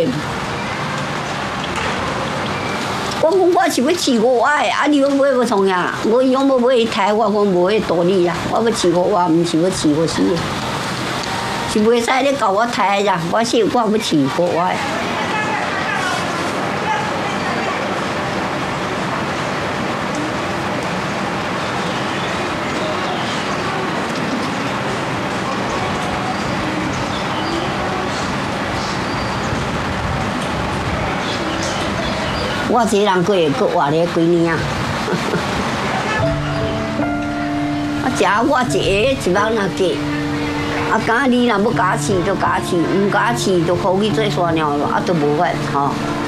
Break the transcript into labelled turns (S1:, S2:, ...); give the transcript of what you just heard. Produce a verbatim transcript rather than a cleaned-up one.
S1: 我讲我是要饲五娃的，啊你要买要创啥？我伊讲要买一台，我讲无迄道理啊！我要饲五娃，毋是要饲我死的，是袂使你教我抬呀！我说我要饲五娃的。我一个人过会过活咧几年啊！啊，食我一个一万若计，啊，敢你若要加饲就加饲，毋加饲就可去做山鸟咯，啊，都无法吼。